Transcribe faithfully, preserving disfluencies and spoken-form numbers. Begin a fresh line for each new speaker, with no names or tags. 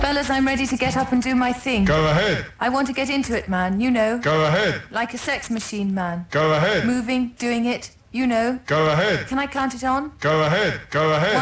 Fellas, I'm ready to get up and do my thing.
Go ahead.
I want to get into it, man, you know.
Go ahead.
Like a sex machine, man.
Go ahead.
Moving, doing it, you know.
Go ahead.
Can I count it on?
Go ahead. Go ahead.